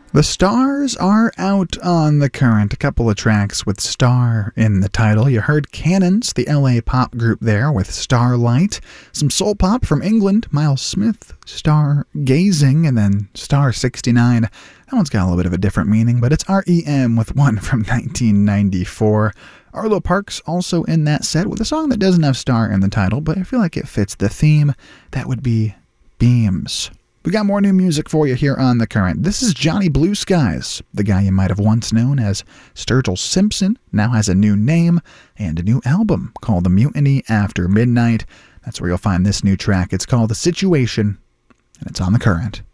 The Stars are out on The Current. A couple of tracks with Star in the title. You heard Cannons, the LA pop group there, with Starlight. Some soul pop from England, Miles Smith, Stargazing, and then Star 69. That one's got a little bit of a different meaning, but it's REM with one from 1994. Arlo Parks also in that set with a song that doesn't have Star in the title, but I feel like it fits the theme. That would be Beams. We got more new music for you here on The Current. This is Johnny Blue Skies. The guy you might have once known as Sturgill Simpson now has a new name and a new album called The Mutiny After Midnight. That's where you'll find this new track. It's called The Situation, and it's on The Current.